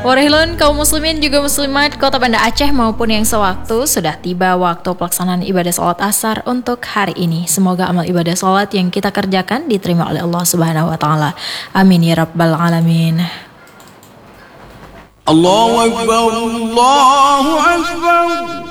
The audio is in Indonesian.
Warahilun kaum muslimin juga muslimat Kota Banda Aceh maupun yang sewaktu, sudah tiba waktu pelaksanaan ibadah sholat asar untuk hari ini. Semoga amal ibadah sholat yang kita kerjakan diterima oleh Allah Subhanahu wa Ta'ala. Amin ya Rabbal Alamin. Allahu Akbar, Allahu Akbar.